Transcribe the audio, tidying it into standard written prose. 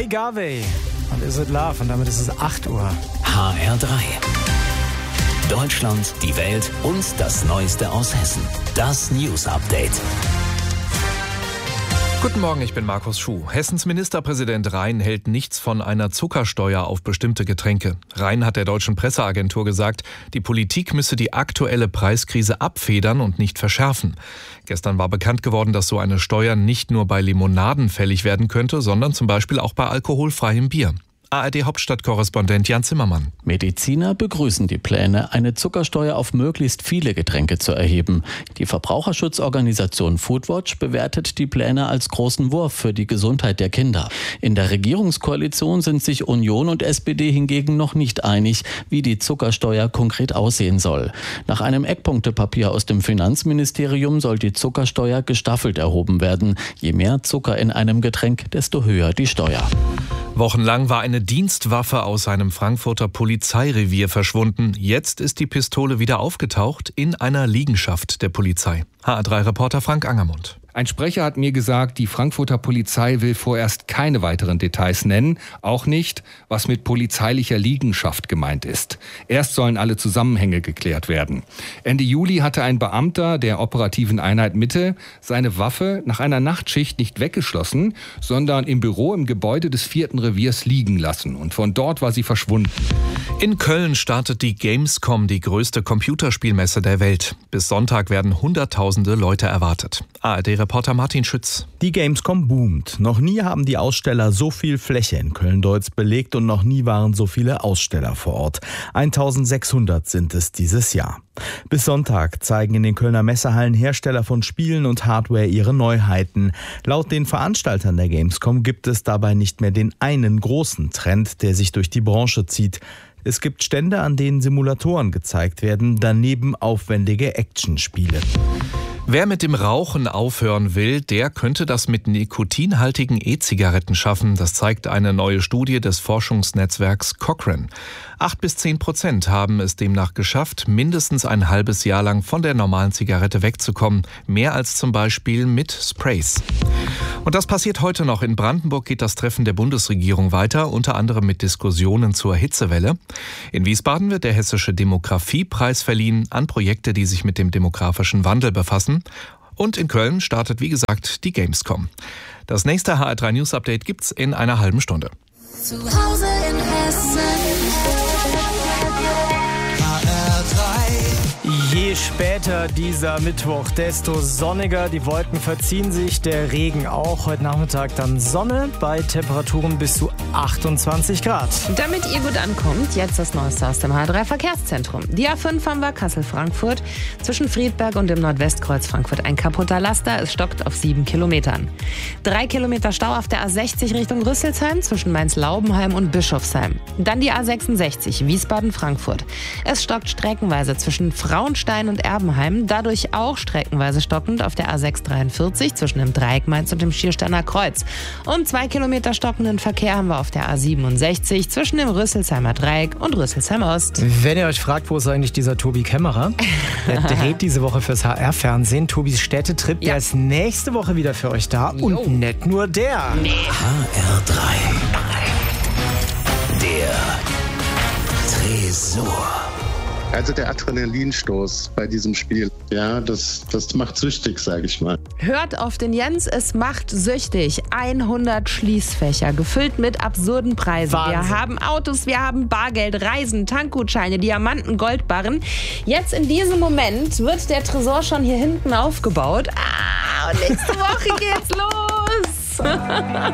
Ray Garvey und Is It Love und damit ist es 8 Uhr. HR3. Deutschland, die Welt und das Neueste aus Hessen. Das News Update. Guten Morgen, ich bin Markus Schuh. Hessens Ministerpräsident Rhein hält nichts von einer Zuckersteuer auf bestimmte Getränke. Rhein hat der deutschen Presseagentur gesagt, die Politik müsse die aktuelle Preiskrise abfedern und nicht verschärfen. Gestern war bekannt geworden, dass so eine Steuer nicht nur bei Limonaden fällig werden könnte, sondern zum Beispiel auch bei alkoholfreiem Bier. ARD-Hauptstadtkorrespondent Jan Zimmermann. Mediziner begrüßen die Pläne, eine Zuckersteuer auf möglichst viele Getränke zu erheben. Die Verbraucherschutzorganisation Foodwatch bewertet die Pläne als großen Wurf für die Gesundheit der Kinder. In der Regierungskoalition sind sich Union und SPD hingegen noch nicht einig, wie die Zuckersteuer konkret aussehen soll. Nach einem Eckpunktepapier aus dem Finanzministerium soll die Zuckersteuer gestaffelt erhoben werden. Je mehr Zucker in einem Getränk, desto höher die Steuer. Wochenlang war eine Dienstwaffe aus einem Frankfurter Polizeirevier verschwunden. Jetzt ist die Pistole wieder aufgetaucht in einer Liegenschaft der Polizei. HR3-Reporter Frank Angermund. Ein Sprecher hat mir gesagt, die Frankfurter Polizei will vorerst keine weiteren Details nennen, auch nicht, was mit polizeilicher Liegenschaft gemeint ist. Erst sollen alle Zusammenhänge geklärt werden. Ende Juli hatte ein Beamter der operativen Einheit Mitte seine Waffe nach einer Nachtschicht nicht weggeschlossen, sondern im Büro im Gebäude des 4. Reviers liegen lassen. Und von dort war sie verschwunden. In Köln startet die Gamescom, die größte Computerspielmesse der Welt. Bis Sonntag werden Hunderttausende Leute erwartet. ARD-Reporter Martin Schütz. Die Gamescom boomt. Noch nie haben die Aussteller so viel Fläche in Köln-Deutz belegt und noch nie waren so viele Aussteller vor Ort. 1600 sind es dieses Jahr. Bis Sonntag zeigen in den Kölner Messehallen Hersteller von Spielen und Hardware ihre Neuheiten. Laut den Veranstaltern der Gamescom gibt es dabei nicht mehr den einen großen Trend, der sich durch die Branche zieht. Es gibt Stände, an denen Simulatoren gezeigt werden, daneben aufwendige Actionspiele. Wer mit dem Rauchen aufhören will, der könnte das mit nikotinhaltigen E-Zigaretten schaffen. Das zeigt eine neue Studie des Forschungsnetzwerks Cochrane. 8-10% haben es demnach geschafft, mindestens ein halbes Jahr lang von der normalen Zigarette wegzukommen. Mehr als zum Beispiel mit Sprays. Und das passiert heute noch. In Brandenburg geht das Treffen der Bundesregierung weiter, unter anderem mit Diskussionen zur Hitzewelle. In Wiesbaden wird der Hessische Demografiepreis verliehen an Projekte, die sich mit dem demografischen Wandel befassen. Und in Köln startet, wie gesagt, die Gamescom. Das nächste HR3 News Update gibt's in einer halben Stunde. Zu Hause in Hessen. Je später dieser Mittwoch, desto sonniger. Die Wolken verziehen sich, der Regen auch. Heute Nachmittag dann Sonne bei Temperaturen bis zu 28 Grad. Damit ihr gut ankommt, jetzt das Neueste aus dem HR3 Verkehrszentrum. Die A5 haben wir Kassel-Frankfurt. Zwischen Friedberg und dem Nordwestkreuz Frankfurt ein kaputter Laster. Es stockt auf 7 Kilometern. 3 Kilometer Stau auf der A60 Richtung Rüsselsheim zwischen Mainz-Laubenheim und Bischofsheim. Dann die A66 Wiesbaden-Frankfurt. Es stockt streckenweise zwischen Frauenstein und Erbenheim, dadurch auch streckenweise stockend auf der A643 zwischen dem Dreieck Mainz und dem Schiersteiner Kreuz. Und 2 Kilometer stockenden Verkehr haben wir auf der A67 zwischen dem Rüsselsheimer Dreieck und Rüsselsheim Ost. Wenn ihr euch fragt, wo ist eigentlich dieser Tobi Kämmerer? Der dreht diese Woche fürs HR-Fernsehen. Tobis Städtetrip, der ist nächste Woche wieder für euch da. Jo. Und nicht nur der. HR3. Der Tresor. Also der Adrenalinstoß bei diesem Spiel, ja, das macht süchtig, sage ich mal. Hört auf den Jens, es macht süchtig. 100 Schließfächer, gefüllt mit absurden Preisen. Wahnsinn. Wir haben Autos, wir haben Bargeld, Reisen, Tankgutscheine, Diamanten, Goldbarren. Jetzt in diesem Moment wird der Tresor schon hier hinten aufgebaut. Und nächste Woche geht's los.